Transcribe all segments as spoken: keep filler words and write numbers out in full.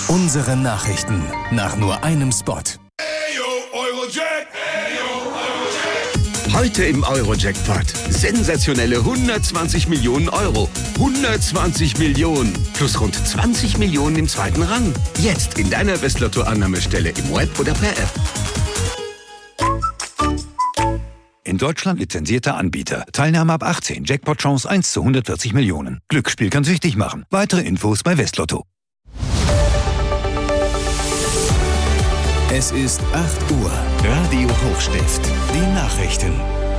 Unsere Nachrichten nach nur einem Spot. Heute im Euro-Jackpot. Sensationelle hundertzwanzig Millionen Euro. hundertzwanzig Millionen. Plus rund zwanzig Millionen im zweiten Rang. Jetzt in deiner Westlotto-Annahmestelle im Web oder per App. In Deutschland lizenzierter Anbieter. Teilnahme ab achtzehn. Jackpot-Chance eins zu hundertvierzig Millionen. Glücksspiel kann süchtig machen. Weitere Infos bei Westlotto. Es ist acht Uhr. Radio Hochstift. Die Nachrichten.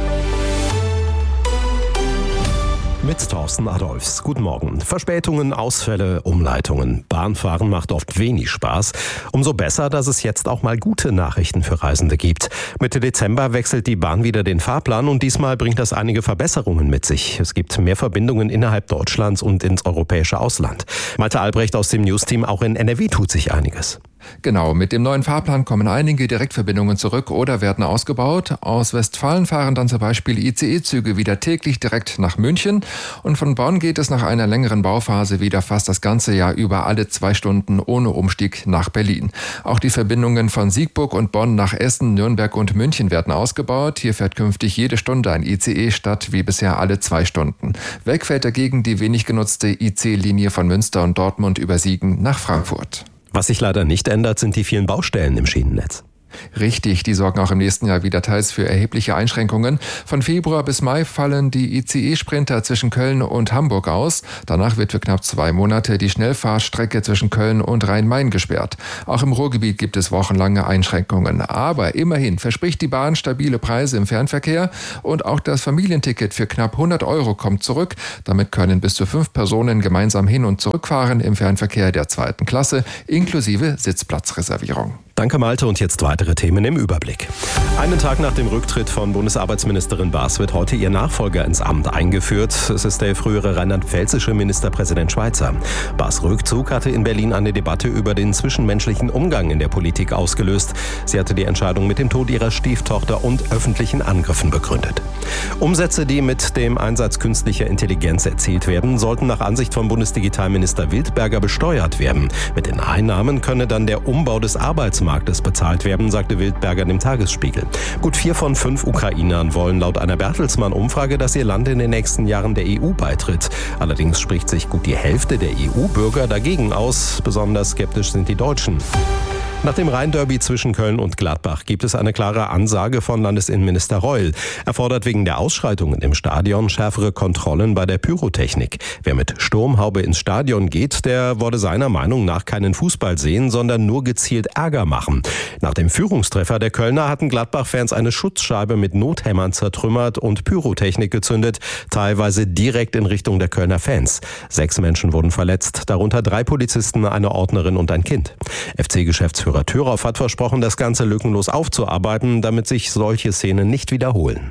Mit Thorsten Adolfs. Guten Morgen. Verspätungen, Ausfälle, Umleitungen. Bahnfahren macht oft wenig Spaß. Umso besser, dass es jetzt auch mal gute Nachrichten für Reisende gibt. Mitte Dezember wechselt die Bahn wieder den Fahrplan und diesmal bringt das einige Verbesserungen mit sich. Es gibt mehr Verbindungen innerhalb Deutschlands und ins europäische Ausland. Malte Albrecht aus dem Newsteam, auch in N R W tut sich einiges. Genau, mit dem neuen Fahrplan kommen einige Direktverbindungen zurück oder werden ausgebaut. Aus Westfalen fahren dann zum Beispiel I C E-Züge wieder täglich direkt nach München. Und von Bonn geht es nach einer längeren Bauphase wieder fast das ganze Jahr über alle zwei Stunden ohne Umstieg nach Berlin. Auch die Verbindungen von Siegburg und Bonn nach Essen, Nürnberg und München werden ausgebaut. Hier fährt künftig jede Stunde ein I C E statt wie bisher alle zwei Stunden. Weg fällt dagegen die wenig genutzte I C-Linie von Münster und Dortmund über Siegen nach Frankfurt. Was sich leider nicht ändert, sind die vielen Baustellen im Schienennetz. Richtig, die sorgen auch im nächsten Jahr wieder teils für erhebliche Einschränkungen. Von Februar bis Mai fallen die I C E-Sprinter zwischen Köln und Hamburg aus. Danach wird für knapp zwei Monate die Schnellfahrstrecke zwischen Köln und Rhein-Main gesperrt. Auch im Ruhrgebiet gibt es wochenlange Einschränkungen. Aber immerhin verspricht die Bahn stabile Preise im Fernverkehr und auch das Familienticket für knapp hundert Euro kommt zurück. Damit können bis zu fünf Personen gemeinsam hin- und zurückfahren im Fernverkehr der zweiten Klasse, inklusive Sitzplatzreservierung. Danke Malte und jetzt weitere Themen im Überblick. Einen Tag nach dem Rücktritt von Bundesarbeitsministerin Baas wird heute ihr Nachfolger ins Amt eingeführt. Es ist der frühere rheinland-pfälzische Ministerpräsident Schweizer. Baas' Rückzug hatte in Berlin eine Debatte über den zwischenmenschlichen Umgang in der Politik ausgelöst. Sie hatte die Entscheidung mit dem Tod ihrer Stieftochter und öffentlichen Angriffen begründet. Umsätze, die mit dem Einsatz künstlicher Intelligenz erzielt werden, sollten nach Ansicht von Bundesdigitalminister Wildberger besteuert werden. Mit den Einnahmen könne dann der Umbau des Arbeitsmarktes Marktes bezahlt werden, sagte Wildberger dem Tagesspiegel. Gut vier von fünf Ukrainern wollen laut einer Bertelsmann-Umfrage, dass ihr Land in den nächsten Jahren der E U beitritt. Allerdings spricht sich gut die Hälfte der E U-Bürger dagegen aus. Besonders skeptisch sind die Deutschen. Nach dem Rhein-Derby zwischen Köln und Gladbach gibt es eine klare Ansage von Landesinnenminister Reul. Er fordert wegen der Ausschreitungen im Stadion schärfere Kontrollen bei der Pyrotechnik. Wer mit Sturmhaube ins Stadion geht, der wolle seiner Meinung nach keinen Fußball sehen, sondern nur gezielt Ärger machen. Nach dem Führungstreffer der Kölner hatten Gladbach-Fans eine Schutzscheibe mit Nothämmern zertrümmert und Pyrotechnik gezündet, teilweise direkt in Richtung der Kölner Fans. Sechs Menschen wurden verletzt, darunter drei Polizisten, eine Ordnerin und ein Kind. F C-Geschäftsführer Thüroff hat versprochen, das Ganze lückenlos aufzuarbeiten, damit sich solche Szenen nicht wiederholen.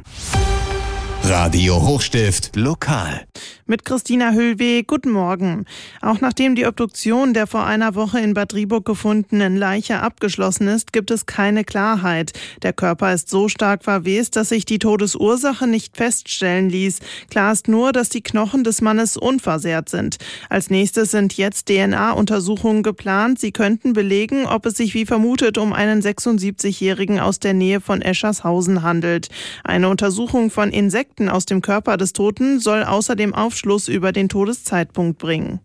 Radio Hochstift lokal. Mit Christina Hüllweg, guten Morgen. Auch nachdem die Obduktion der vor einer Woche in Bad Driburg gefundenen Leiche abgeschlossen ist, gibt es keine Klarheit. Der Körper ist so stark verwest, dass sich die Todesursache nicht feststellen ließ. Klar ist nur, dass die Knochen des Mannes unversehrt sind. Als nächstes sind jetzt D N A-Untersuchungen geplant. Sie könnten belegen, ob es sich wie vermutet um einen sechsundsiebzigjährigen aus der Nähe von Eschershausen handelt. Eine Untersuchung von Insekten aus dem Körper des Toten soll außerdem Aufschluss über den Todeszeitpunkt bringen.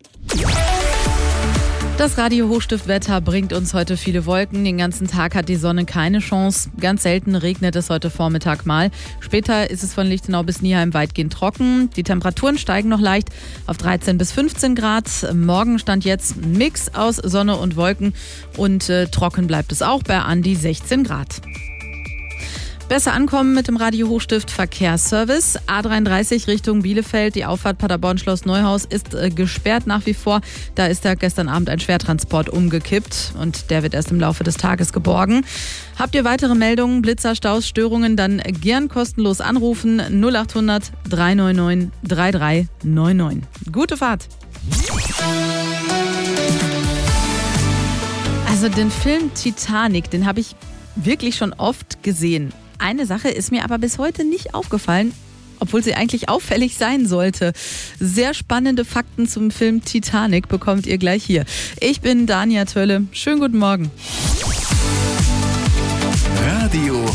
Das Radio Hochstift-Wetter bringt uns heute viele Wolken. Den ganzen Tag hat die Sonne keine Chance. Ganz selten regnet es heute Vormittag mal. Später ist es von Lichtenau bis Nieheim weitgehend trocken. Die Temperaturen steigen noch leicht auf dreizehn bis fünfzehn Grad. Morgen stand jetzt ein Mix aus Sonne und Wolken. Und äh, trocken bleibt es auch bei an die sechzehn Grad. Besser ankommen mit dem Radio Hochstift Verkehrsservice. A dreiunddreißig Richtung Bielefeld, die Auffahrt Paderborn-Schloss Neuhaus ist äh, gesperrt nach wie vor. Da ist da gestern Abend ein Schwertransport umgekippt und der wird erst im Laufe des Tages geborgen. Habt ihr weitere Meldungen, Blitzer, Staus, Störungen, dann gern kostenlos anrufen null acht hundert drei neun neun drei drei neun neun. Gute Fahrt! Also den Film Titanic, den habe ich wirklich schon oft gesehen. Eine Sache ist mir aber bis heute nicht aufgefallen. obwohl sie eigentlich auffällig sein sollte. Sehr spannende Fakten zum Film Titanic bekommt ihr gleich hier. Ich bin Dania Tölle. Schönen guten Morgen. Radio